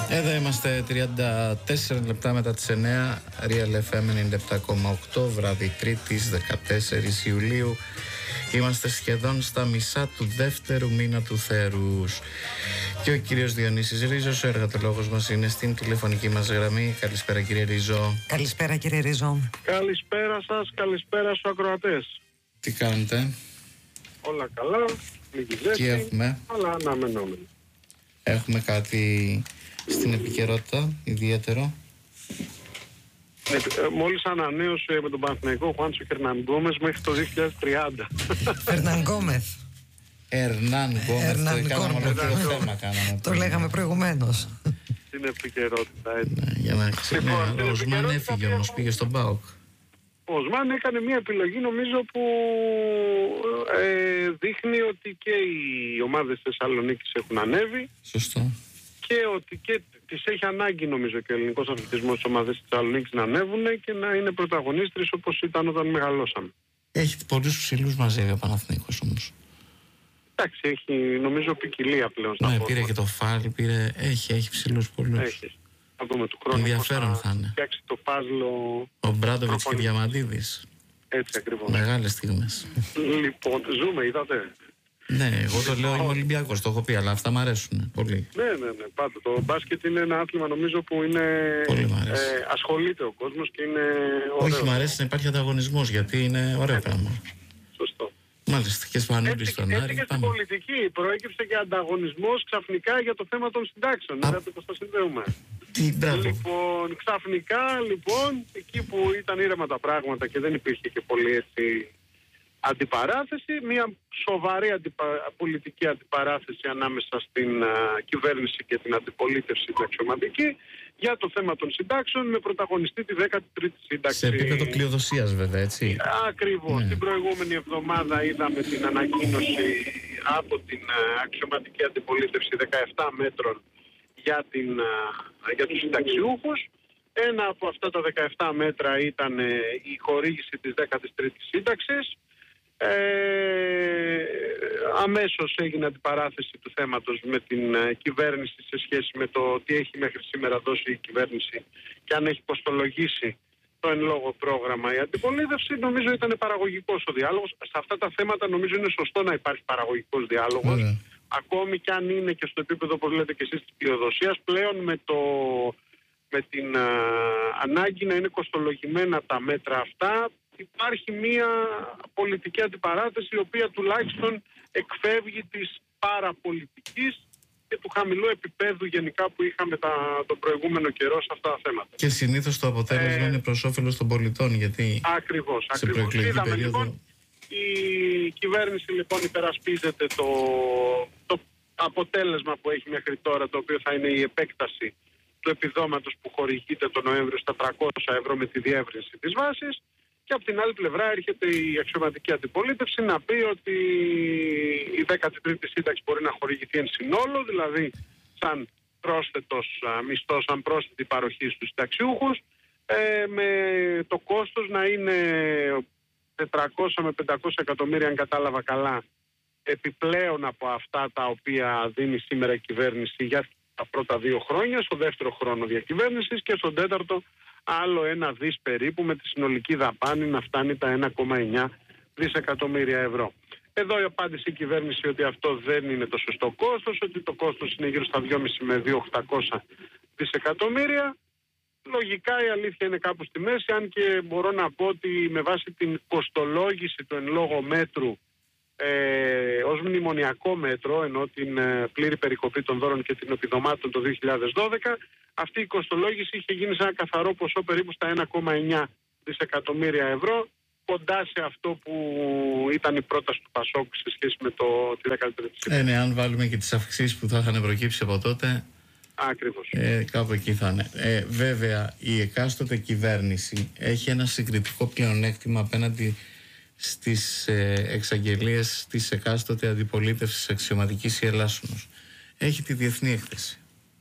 Εδώ είμαστε 34 λεπτά μετά τις 9, Real FM 97,8, βράδυ Τρίτης 14 Ιουλίου. Είμαστε σχεδόν στα μισά του δεύτερου μήνα του θέρους. Και ο κύριος Διονύσης Ρίζος, ο εργατολόγος μας, είναι στην τηλεφωνική μας γραμμή. Καλησπέρα κύριε Ρίζο. Καλησπέρα κύριε Ρίζο. Καλησπέρα σας, καλησπέρα στους ακροατές. Τι κάνετε? Όλα καλά, λίγη ζέστη, αλλά αναμενόμενο. Έχουμε κάτι στην επικαιρότητα ιδιαίτερο? Μόλις ανανέωσε με τον Παναθηναϊκό Χουάντσο Χερνανγκόμεθ μέχρι το 2030. Φερνανγκόμεθ. Ερνανγκόμεθ. Το λέγαμε προηγουμένως. Στην επικαιρότητα, έτσι. Ναι, για να ξέρουμε. Ο Οσμάν έφυγε όμως, πήγε στον ΠΑΟΚ. Ο Οσμάν έκανε μια επιλογή, νομίζω, που δείχνει ότι και οι ομάδες της Θεσσαλονίκης έχουν ανέβει. Σωστό. Και ότι και τις έχει ανάγκη, νομίζω, και ο ελληνικός αθλητισμός της ομάδας της Θεσσαλονίκης να ανέβουν και να είναι πρωταγωνίστρες όπως ήταν όταν μεγαλώσαμε. Έχει πολλούς ψηλούς μαζί ο Παναθηναϊκός όμως. Εντάξει, έχει νομίζω ποικιλία πλέον. Ναι, πήρε και το Φάλ, έχει ψηλούς πολλούς. Έχει. Θα δούμε του χρόνου. Ενδιαφέρον θα είναι. Φτιάξει το πάζλο. Ο Μπράντοβιτς και Διαμαντίδης. Έτσι ακριβώς. Μεγάλες στιγμές. Λοιπόν, ζούμε, είδατε. Ναι, εγώ το λέω, είμαι Ολυμπιακός, το έχω πει, αλλά αυτά μου αρέσουν πολύ. Ναι, πάντα. Το μπάσκετ είναι ένα άθλημα, νομίζω, που είναι. Πολύ μ' αρέσει. Ασχολείται ο κόσμος και είναι ωραίο. Όχι, μου αρέσει να υπάρχει ανταγωνισμός, γιατί είναι ωραίο πράγμα. Σωστό. Μάλιστα, και Σπανούλη στον Άρη. Και στην πολιτική προέκυψε και ανταγωνισμός ξαφνικά για το θέμα των συντάξεων. Είδατε πώς το συνδέουμε. Λοιπόν, ξαφνικά, εκεί που ήταν ήρεμα τα πράγματα και δεν υπήρχε και πολύ έτσι αντιπαράθεση, μια σοβαρή πολιτική αντιπαράθεση ανάμεσα στην κυβέρνηση και την αντιπολίτευση την αξιωματική για το θέμα των συντάξεων, με πρωταγωνιστή τη 13η σύνταξη. Σε επίπεδο κλειοδοσίας βέβαια, έτσι. Ακριβώς. Την προηγούμενη εβδομάδα είδαμε την ανακοίνωση από την αξιωματική αντιπολίτευση 17 μέτρων για τους συνταξιούχους. Ένα από αυτά τα 17 μέτρα ήταν η χορήγηση της 13ης σύνταξης. Αμέσως έγινε αντιπαράθεση του θέματος με την κυβέρνηση σε σχέση με το τι έχει μέχρι σήμερα δώσει η κυβέρνηση και αν έχει κοστολογήσει το εν λόγω πρόγραμμα η αντιπολίτευση. Νομίζω ήταν παραγωγικός ο διάλογος. Σε αυτά τα θέματα νομίζω είναι σωστό να υπάρχει παραγωγικός διάλογος. Ακόμη κι αν είναι και στο επίπεδο, όπως λέτε και εσείς, της πλειοδοσίας, πλέον με την ανάγκη να είναι κοστολογημένα τα μέτρα αυτά, υπάρχει μια πολιτική αντιπαράθεση η οποία τουλάχιστον εκφεύγει της παραπολιτικής και του χαμηλού επίπεδου γενικά που είχαμε τον προηγούμενο καιρό σε αυτά τα θέματα. Και συνήθως το αποτέλεσμα είναι προς όφελος των πολιτών, γιατί ακριβώς. Είδαμε λοιπόν, η κυβέρνηση λοιπόν υπερασπίζεται το αποτέλεσμα που έχει μέχρι τώρα, το οποίο θα είναι η επέκταση του επιδόματος που χορηγείται τον Νοέμβριο στα 300 ευρώ με τη διεύρυνση της βάσης. Και από την άλλη πλευρά έρχεται η αξιωματική αντιπολίτευση να πει ότι η 13η σύνταξη μπορεί να χορηγηθεί εν συνόλο, δηλαδή σαν πρόσθετος μισθός, σαν πρόσθετη παροχή στους συνταξιούχους, με το κόστος να είναι 400 με 500 εκατομμύρια, αν κατάλαβα καλά, επιπλέον από αυτά τα οποία δίνει σήμερα η κυβέρνηση για τα πρώτα 2 χρόνια, στο δεύτερο χρόνο διακυβέρνησης, και στον τέταρτο άλλο 1 δις περίπου, με τη συνολική δαπάνη να φτάνει τα 1,9 δισεκατομμύρια ευρώ. Εδώ απάντησε η κυβέρνηση ότι αυτό δεν είναι το σωστό κόστος, ότι το κόστος είναι γύρω στα 2,5 με 2.800 δισεκατομμύρια. Λογικά η αλήθεια είναι κάπου στη μέση, αν και μπορώ να πω ότι με βάση την κοστολόγηση του εν λόγω μέτρου ως μνημονιακό μέτρο, ενώ την πλήρη περικοπή των δώρων και των επιδομάτων το 2012, αυτή η κοστολόγηση είχε γίνει σε ένα καθαρό ποσό περίπου στα 1,9 δισεκατομμύρια ευρώ, κοντά σε αυτό που ήταν η πρόταση του ΠΑΣΟΚ σε σχέση με τη 13η σύνταξη. Ναι, αν βάλουμε και τις αυξήσεις που θα είχαν προκύψει από τότε, ακριβώς. Κάπου εκεί θα είναι. Βέβαια, η εκάστοτε κυβέρνηση έχει ένα συγκριτικό πλεονέκτημα απέναντι στις εξαγγελίες της εκάστοτε αντιπολίτευσης αξιωματικής ή ελάσσονος. Έχει τη διεθνή έκθεση.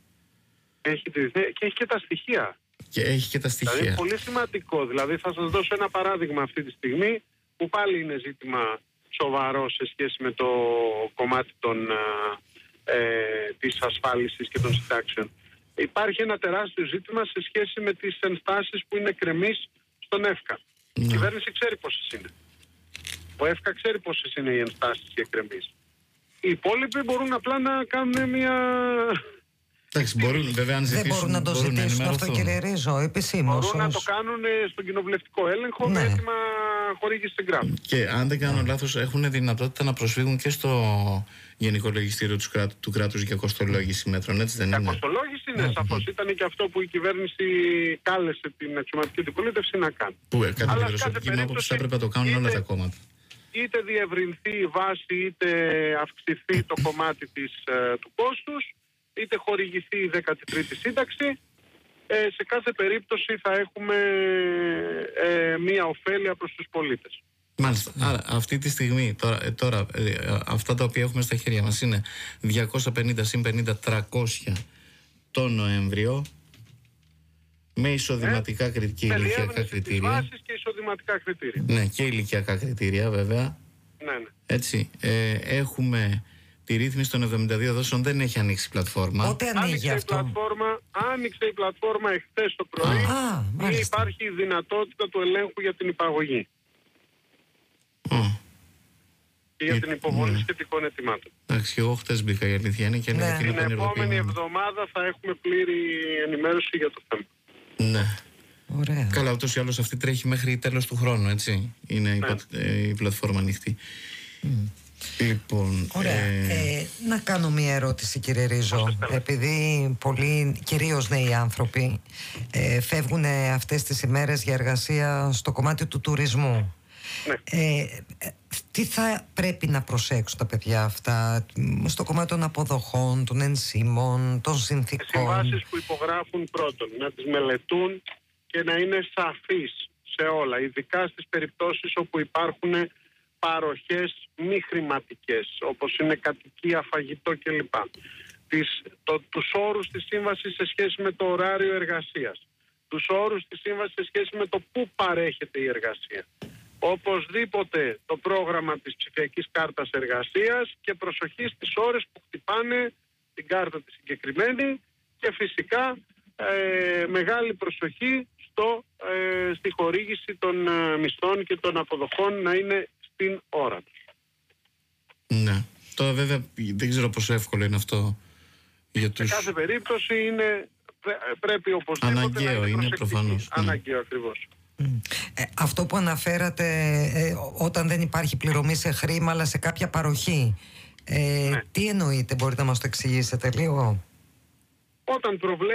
Και έχει και τα στοιχεία. Δηλαδή είναι πολύ σημαντικό. Δηλαδή θα σας δώσω ένα παράδειγμα αυτή τη στιγμή που πάλι είναι ζήτημα σοβαρό σε σχέση με το κομμάτι της ασφάλισης και των συντάξεων. Υπάρχει ένα τεράστιο ζήτημα σε σχέση με τις ενστάσεις που είναι εκκρεμείς στον ΕΦΚΑ. Η κυβέρνηση ξέρει πόσες είναι. Ο ΕΦΚΑ ξέρει πόσες είναι οι ενστάσεις οι εκκρεμείς. Οι υπόλοιποι μπορούν απλά να κάνουν μια... Εντάξει, μπορούν, βέβαια, αν ζητήσουν, δεν μπορούν να το ζητήσουν αυτό, κύριε Ρίζο, επισήμως. Μπορούν να το κάνουν στον κοινοβουλευτικό έλεγχο με έτοιμα χορήγηση εγγράφου. Και αν δεν κάνω λάθος, έχουν δυνατότητα να προσφύγουν και στο Γενικό Λογιστήριο του κράτους για κοστολόγηση μέτρων, έτσι δεν είναι? Για κοστολόγηση είναι σαφώς. Ήταν και αυτό που η κυβέρνηση κάλεσε την αξιωματική αντιπολίτευση να κάνει. Που κατά την προσωπική μου άποψη θα έπρεπε να το κάνουν όλα τα κόμματα. Είτε διευρυνθεί η βάση, είτε αυξηθεί το κομμάτι του κόστους, είτε χορηγηθεί η 13η σύνταξη, σε κάθε περίπτωση θα έχουμε μία ωφέλεια προς τους πολίτες. Μάλιστα. Άρα αυτή τη στιγμή, τώρα αυτά τα οποία έχουμε στα χέρια μας είναι 250 συν 50, 300 το Νοέμβριο, με εισοδηματικά και ηλικιακά κριτήρια. Βάσεις και εισοδηματικά κριτήρια. Ναι, και ηλικιακά κριτήρια βέβαια. Ναι. Έτσι, έχουμε τη ρύθμιση των 72 δόσεων, δεν έχει ανοίξει η πλατφόρμα. Πότε ανοίγει αυτό? Άνοιξε η πλατφόρμα εχθές το πρωί και υπάρχει η δυνατότητα του ελέγχου για την υπαγωγή. Και για την υποβολή σχετικών αιτημάτων. Εντάξει, και εγώ χτες μπήκα, η αλήθεια είναι, και έλεγα την επόμενη εβδομάδα θα έχουμε πλήρη ενημέρωση για το θέμα. Ναι. Ωραία. Καλά, ούτως ή άλλως αυτή τρέχει μέχρι τέλος του χρόνου, έτσι. Είναι η πλατφόρμα ανοιχτή. Λοιπόν, ωραία. Να κάνω μία ερώτηση, κύριε Ρίζο. Επειδή πολλοί, κυρίως νέοι άνθρωποι, φεύγουν αυτές τις ημέρες για εργασία στο κομμάτι του τουρισμού. Ναι. Τι θα πρέπει να προσέξουν τα παιδιά αυτά στο κομμάτι των αποδοχών, των ενσύμων, των συνθήκων? Συμβάσεις που υπογράφουν πρώτον, να τις μελετούν και να είναι σαφείς σε όλα, ειδικά στις περιπτώσεις όπου υπάρχουν παροχές μη χρηματικές, όπως είναι κατοικία, φαγητό κλπ. Τους όρους της σύμβασης σε σχέση με το ωράριο εργασίας, τους όρους της σύμβασης σε σχέση με το πού παρέχεται η εργασία. Οπωσδήποτε το πρόγραμμα της ψηφιακής κάρτας εργασίας και προσοχή στις ώρες που χτυπάνε την κάρτα τη συγκεκριμένη, και φυσικά μεγάλη προσοχή στη χορήγηση των μισθών και των αποδοχών να είναι στην ώρα τους. Ναι. Τώρα βέβαια δεν ξέρω πόσο εύκολο είναι αυτό για τους... Σε κάθε περίπτωση πρέπει οπωσδήποτε αναγκαίο, να είναι προφανώς. Αναγκαίο ακριβώς. Αυτό που αναφέρατε, όταν δεν υπάρχει πληρωμή σε χρήμα αλλά σε κάποια παροχή, τι εννοείτε, μπορείτε να μας το εξηγήσετε λίγο? Όταν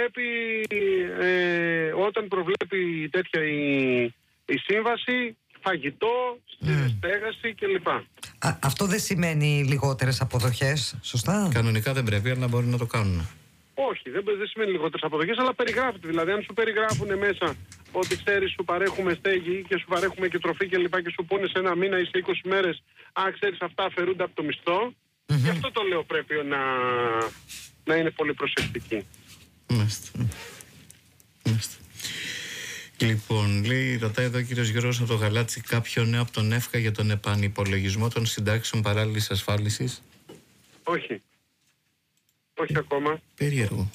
προβλέπει τέτοια η σύμβαση, φαγητό, στέγαση κλπ. Αυτό δεν σημαίνει λιγότερες αποδοχές, σωστά? Κανονικά δεν πρέπει, αλλά μπορεί να το κάνουν. Όχι, δεν σημαίνει λιγότερες αποδοχές, αλλά περιγράφεται. Δηλαδή, αν σου περιγράφουν μέσα ότι ξέρεις, σου παρέχουμε στέγη και σου παρέχουμε και τροφή κλπ. Και σου πούνε σε ένα μήνα ή σε 20 μέρες, ξέρεις, αυτά αφαιρούνται από το μισθό. Γι' αυτό το λέω, πρέπει να είναι πολύ προσεκτικοί. Μάλιστα. Λοιπόν, ρωτάει εδώ ο κύριος Γιώργος από το Γαλάτσι, κάποιο νέο από τον ΕΦΚΑ για τον επανυπολογισμό των συντάξεων παράλληλης ασφάλισης? Όχι. Όχι ακόμα. Περίεργο.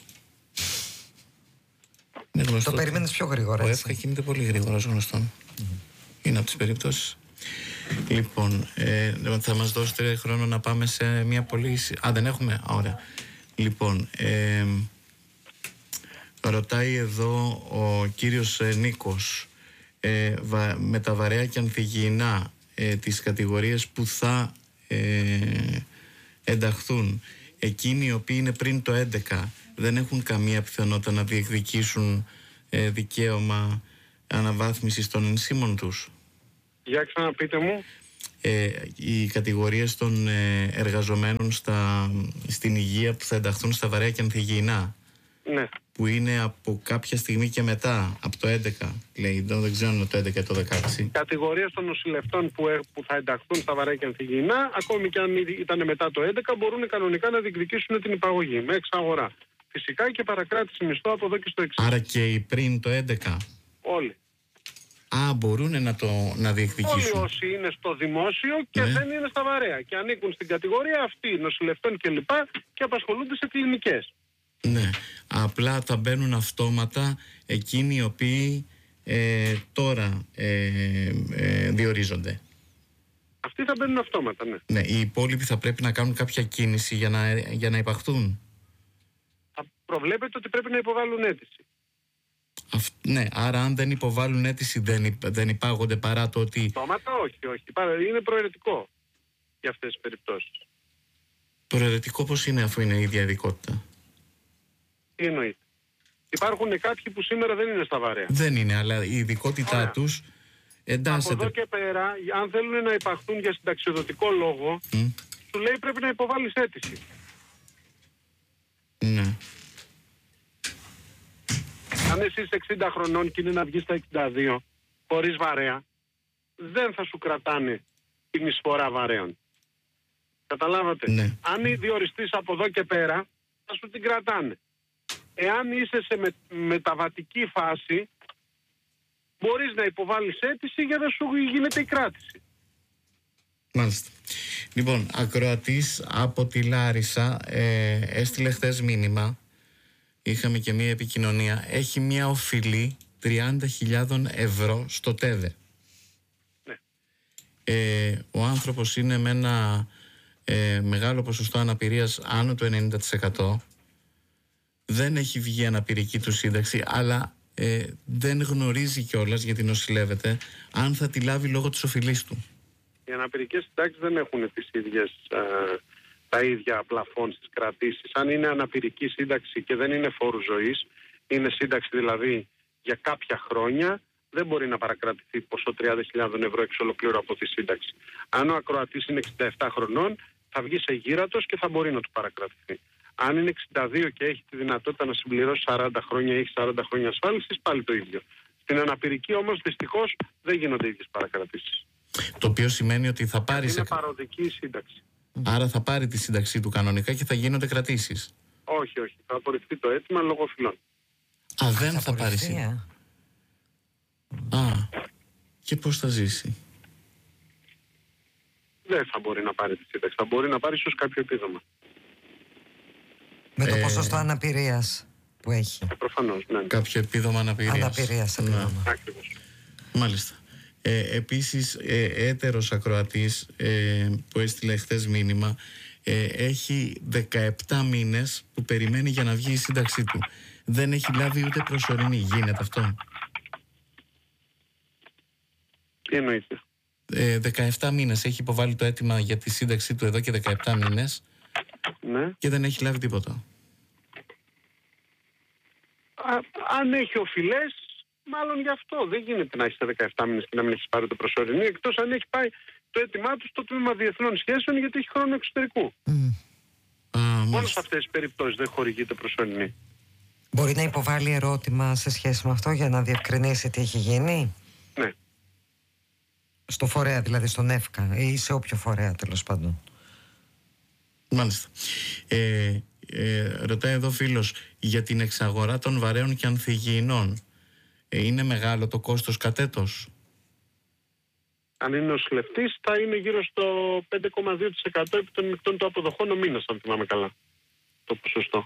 Το περίμενες πιο γρήγορα. Ο ΕΦΚΑ κινείται πολύ γρήγορα, ως γνωστόν. Είναι από τις περιπτώσεις. Λοιπόν, θα μας δώσετε χρόνο να πάμε σε μια πολύ... δεν έχουμε. Ωραία. Λοιπόν, ρωτάει εδώ ο κύριος Νίκος, με τα βαρέα και ανθυγιεινά, τις κατηγορίες που θα ενταχθούν, εκείνοι οι οποίοι είναι πριν το 11 δεν έχουν καμία πιθανότητα να διεκδικήσουν δικαίωμα αναβάθμισης των ενσύμων τους? Για ξαναπείτε μου. Οι κατηγορίες των εργαζομένων στην υγεία που θα ενταχθούν στα βαρέα και ανθυγιεινά, ναι, που είναι από κάποια στιγμή και μετά, από το 11 λέει, δεν ξέρω αν είναι το 11 ή το 16. Κατηγορίες των νοσηλευτών που θα ενταχθούν στα βαρέα και ανθυγιεινά, ακόμη και αν ήταν μετά το 11, μπορούν κανονικά να διεκδικήσουν την υπαγωγή με εξαγορά. Φυσικά και παρακράτηση μισθό από εδώ και στο εξής. Άρα και οι πριν το 11. Όλοι. Μπορούν να διεκδικήσουν. Όλοι όσοι είναι στο δημόσιο και δεν είναι στα βαρέα και ανήκουν στην κατηγορία αυτή νοσηλευτών κλπ. Και απασχολούνται σε κλινικές. Ναι, απλά θα μπαίνουν αυτόματα εκείνοι οι οποίοι τώρα διορίζονται. Αυτοί θα μπαίνουν αυτόματα, ναι. Ναι, οι υπόλοιποι θα πρέπει να κάνουν κάποια κίνηση για να υπαχθούν. Θα προβλέπετε ότι πρέπει να υποβάλουν αίτηση. Ναι, άρα αν δεν υποβάλουν αίτηση δεν υπάγονται, παρά το ότι... Αυτόματα όχι. Είναι προαιρετικό για αυτές τις περιπτώσεις. Προαιρετικό πώς είναι, αφού είναι η ίδια ειδικότητα? Τι εννοείται? Υπάρχουν κάποιοι που σήμερα δεν είναι στα βαρέα. Δεν είναι, αλλά η ειδικότητά τους εντάσσεται. Από εδώ και πέρα, αν θέλουν να υπαχθούν για συνταξιοδοτικό λόγο, σου λέει πρέπει να υποβάλεις αίτηση. Ναι. Αν εσύ είσαι 60 χρονών και είναι να βγεις στα 62 χωρίς βαρέα, δεν θα σου κρατάνε την εισφορά βαρέων. Καταλάβατε? Ναι. Αν διοριστείς από εδώ και πέρα, θα σου την κρατάνε. Εάν είσαι σε μεταβατική φάση, μπορείς να υποβάλεις αίτηση για να σου γίνεται η κράτηση. Μάλιστα. Λοιπόν, ακροατής από τη Λάρισα έστειλε χθες μήνυμα. Είχαμε και μία επικοινωνία. Έχει μία οφειλή 30.000 ευρώ στο ΤΕΔΕ. Ναι. Ο άνθρωπος είναι με ένα μεγάλο ποσοστό αναπηρίας άνω του 90%. Δεν έχει βγει αναπηρική του σύνταξη, αλλά δεν γνωρίζει κιόλας, γιατί νοσηλεύεται, αν θα τη λάβει λόγω της οφειλής του. Οι αναπηρικές συντάξεις δεν έχουν τις ίδιες, τα ίδια πλαφόν στις κρατήσεις. Αν είναι αναπηρική σύνταξη και δεν είναι φόρου ζωής, είναι σύνταξη δηλαδή για κάποια χρόνια, δεν μπορεί να παρακρατηθεί ποσό 30.000 ευρώ εξ ολοκλήρου από τη σύνταξη. Αν ο ακροατής είναι 67 χρονών, θα βγει σε γύρατος και θα μπορεί να του παρακρατηθεί. Αν είναι 62 και έχει τη δυνατότητα να συμπληρώσει 40 χρόνια ή έχει 40 χρόνια ασφάλισης, πάλι το ίδιο. Στην αναπηρική όμως δυστυχώς δεν γίνονται ίδιες παρακρατήσεις. Το οποίο σημαίνει ότι θα πάρει. Είναι παροδική η σύνταξη. Άρα θα πάρει τη σύνταξή του κανονικά και θα γίνονται κρατήσεις. Όχι. Θα απορριφθεί το αίτημα λόγω οφειλών. Δεν θα πάρει σύνταξη. Και πώς θα ζήσει? Δεν θα μπορεί να πάρει τη σύνταξη. Θα μπορεί να πάρει ίσως κάποιο επίδομα. Με το ποσοστό αναπηρίας που έχει. Προφανώς, ναι. Κάποιο επίδομα αναπηρίας. Ακριβώς. Μάλιστα. Επίσης, έτερος ακροατής που έστειλε χθες μήνυμα, έχει 17 μήνες που περιμένει για να βγει η σύνταξή του. Δεν έχει λάβει ούτε προσωρινή. Γίνεται αυτό? Τι εννοείται? 17 μήνες έχει υποβάλει το αίτημα για τη σύνταξή του εδώ και 17 μήνες. Ναι. Και δεν έχει λάβει τίποτα. Αν έχει οφειλές, μάλλον γι' αυτό. Δεν γίνεται να έχει 17 μήνες και να μην έχει πάρει το προσωρινή, εκτός αν έχει πάει το αίτημά του στο τμήμα διεθνών σχέσεων, γιατί έχει χρόνο εξωτερικού. Μόνο σε αυτές τις περιπτώσεις δεν χορηγείται προσωρινή. Μπορεί να υποβάλει ερώτημα σε σχέση με αυτό για να διευκρινίσει τι έχει γίνει? Ναι. Στο φορέα, δηλαδή στον ΕΦΚΑ ή σε όποιο φορέα, τέλος πάντων. Μάλιστα. Ρωτάει εδώ φίλος για την εξαγορά των βαρέων και ανθυγιεινών. Είναι μεγάλο το κόστος κατ' έτος? Αν είναι νοσηλευτής θα είναι γύρω στο 5,2% επί των μεικτών του αποδοχών ο μήνας, αν θυμάμαι καλά το ποσοστό.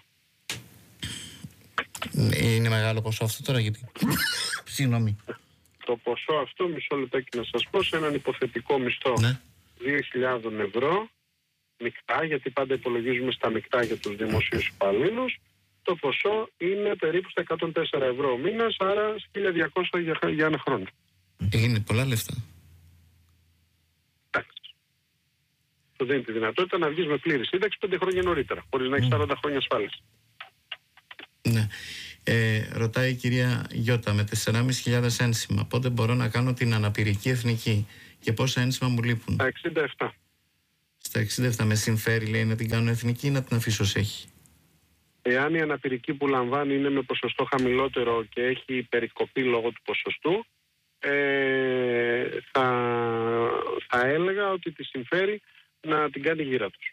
Είναι μεγάλο ποσό αυτό τώρα, γιατί? Συγγνώμη. Το ποσό αυτό, μισό λεπτάκι να σας πω, σε έναν υποθετικό μισθό 2.000 ευρώ μεικτά, γιατί πάντα υπολογίζουμε στα μεικτά για τους δημοσίους υπαλλήλους, το ποσό είναι περίπου στα 104 ευρώ ο μήνας, άρα 1.200 για ένα χρόνο. Είναι πολλά λεφτά. Εντάξει. Του δίνει τη δυνατότητα να βγεις με πλήρη σύνταξη 5 χρόνια νωρίτερα, χωρίς να έχεις 40 χρόνια ασφάλιση. Ναι. Ρωτάει η κυρία Γιώτα, με 4.500 ένσημα, πότε μπορώ να κάνω την αναπηρική εθνική και πόσα ένσημα μου λείπουν? Στα 67. Στα 67 με συμφέρει, λέει, να την κάνω εθνική ή να την αφήσω ως έχει? Εάν η αναπηρική που λαμβάνει είναι με ποσοστό χαμηλότερο και έχει περικοπεί λόγω του ποσοστού, θα έλεγα ότι τη συμφέρει να την κάνει γύρατος.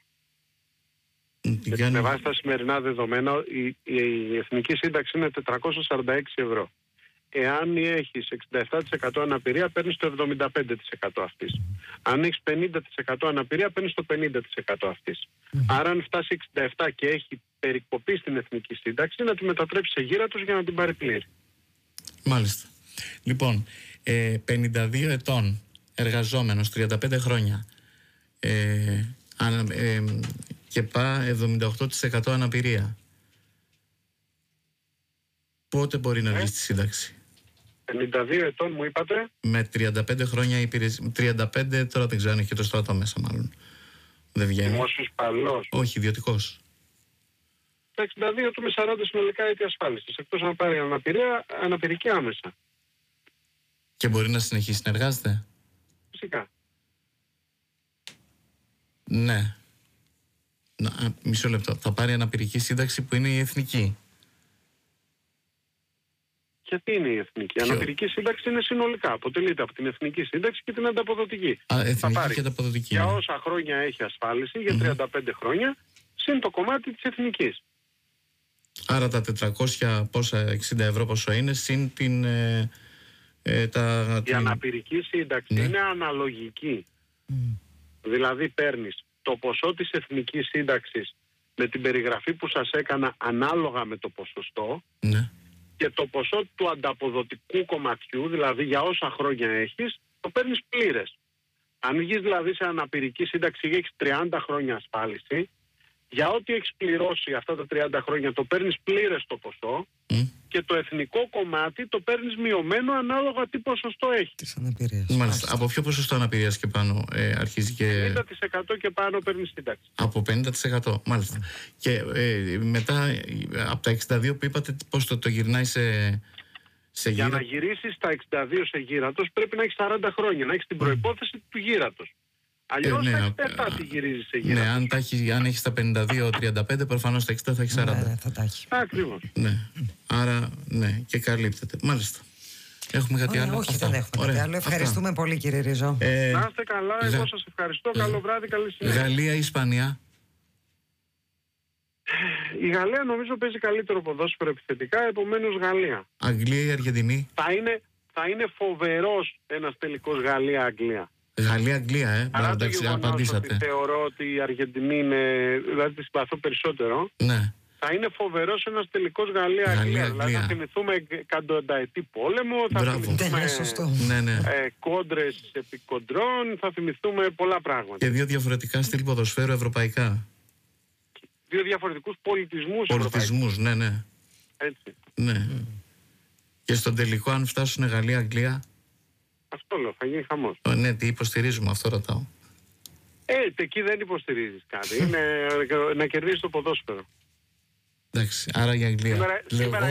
Με βάση τα σημερινά δεδομένα η εθνική σύνταξη είναι 446 ευρώ. εάν έχεις 67% αναπηρία, παίρνεις το 75% αυτής. Αν έχεις 50% αναπηρία, παίρνεις το 50% αυτής. Άρα αν φτάσει 67 και έχει περικοπή στην εθνική σύνταξη, να τη μετατρέψει σε γύρατος για να την πάρει πλήρη. Μάλιστα. Λοιπόν, 52 ετών, εργαζόμενος, 35 χρόνια, και πά 78% αναπηρία. Πότε μπορεί να βγει στη σύνταξη? 52 ετών μου είπατε. Με 35 χρόνια υπηρεσία. 35 τώρα δεν ξέρω αν έχει το στρατό μέσα μάλλον. Δεν βγαίνει. Δημόσιος παλός. Όχι, ιδιωτικός. Τα 62 του με 40 συνολικά έτη ασφάλισης. Εκτός να πάρει αναπηρία, αναπηρική άμεσα. Και μπορεί να συνεχίσει να εργάζεται. Φυσικά. Ναι. Μισό λεπτό. Θα πάρει αναπηρική σύνταξη που είναι η εθνική. Γιατί είναι η εθνική? Η αναπηρική σύνταξη είναι συνολικά. Αποτελείται από την εθνική σύνταξη και την ανταποδοτική. Εθνική και ανταποδοτική. Για όσα χρόνια έχει ασφάλιση, για 35 χρόνια, συν το κομμάτι της εθνικής. Άρα τα 460 ευρώ πόσο είναι, συν την... Η αναπηρική σύνταξη είναι αναλογική. Δηλαδή παίρνεις το ποσό της εθνικής σύνταξης με την περιγραφή που σας έκανα ανάλογα με το ποσοστό, και το ποσό του ανταποδοτικού κομματιού, δηλαδή για όσα χρόνια έχεις, το παίρνεις πλήρες. Αν βγεις δηλαδή σε αναπηρική σύνταξη και έχεις 30 χρόνια ασφάλιση, για ό,τι έχεις πληρώσει αυτά τα 30 χρόνια το παίρνεις πλήρες το ποσό, και το εθνικό κομμάτι το παίρνεις μειωμένο ανάλογα τι ποσοστό έχει. Της αναπηρίας. Μάλιστα. Από ποιο ποσοστό αναπηρίας και πάνω αρχίζει και... 50% και πάνω παίρνεις σύνταξη. Από 50%. Μάλιστα. Και μετά από τα 62 που είπατε, πώς το γυρνάει σε γύρα? Για να γυρίσεις τα 62 σε γύρατος πρέπει να έχεις 40 χρόνια, να έχεις την προϋπόθεση του γύρατος. Αλλιώς δεν φτάσει γυρίζεις σε γύρατος. Ναι, αν έχεις τα 52-35, προφανώς τα 60 θα έχεις 40. Ναι, θα τα έχει. Ακριβώς. Ναι. Άρα, ναι, και καλύπτεται. Μάλιστα. Έχουμε κάτι άλλο? Όχι, δεν έχουμε κάτι άλλο. Ευχαριστούμε πολύ, κύριε Ριζό. Να είστε καλά, εγώ σας ευχαριστώ. Καλό βράδυ, καλή συνέχεια. Γαλλία ή Ισπανία? Η Γαλλία νομίζω παίζει καλύτερο ποδόσφαιρο επιθετικά, επομένως Γαλλία. Αγγλία ή Αργεντινή? Θα είναι φοβερός ένας τελικός Γαλλία-Αγγλία. Γαλλία-Αγγλία, Παρά το γεγονός ότι θεωρώ ότι η Αργεντινή είναι, δηλαδή τη συμπαθώ περισσότερο, ναι, θα είναι φοβερός ένας τελικός Γαλλία-Αγγλία. Δηλαδή θα θυμηθούμε εκατονταετή πόλεμο, θα θυμηθούμε κόντρες επί κοντρών, θα θυμηθούμε πολλά πράγματα. Και δύο διαφορετικά στυλ ποδοσφαίρου ευρωπαϊκά. Δύο διαφορετικούς πολιτισμούς. Πολιτισμούς, ναι. Έτσι. Ναι. Και στον τελικό, αν φτάσουν Γαλλία-Αγγλία. Αυτό λέω, θα γίνει χαμός. Ναι, τι υποστηρίζουμε, αυτό ρωτάω. Εκεί δεν υποστηρίζεις κάτι. Είναι να κερδίσεις το ποδόσφαιρο. Εντάξει, άρα η Αγγλία. Σήμερα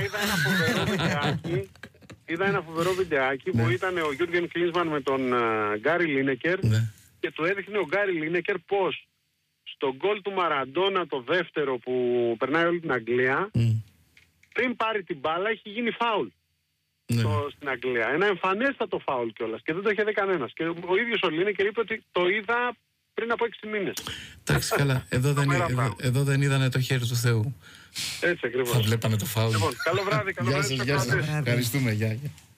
είδα ένα φοβερό βιντεάκι που ήταν ο Γιούργεν Κλίνσμαν με τον Γκάρι Λίνεκερ, και του έδειχνε ο Γκάρι Λίνεκερ πως στο γκολ του Μαραντόνα, το δεύτερο που περνάει όλη την Αγγλία, πριν πάρει την μπάλα έχει γίνει φάουλ στην Αγγλία. Ένα εμφανέστατο φάουλ κιόλας και δεν το είχε δει κανένας. Και ο ίδιος ο Λίνεκερ είπε ότι το είδα πριν από 6 μήνες. Εντάξει, καλά. Εδώ δεν είδανε το χέρι του Θεού. Έτσι ακριβώς. Θα βλέπανε το φάουλ. Λοιπόν, καλό βράδυ. Γεια σας. Ευχαριστούμε. Γεια.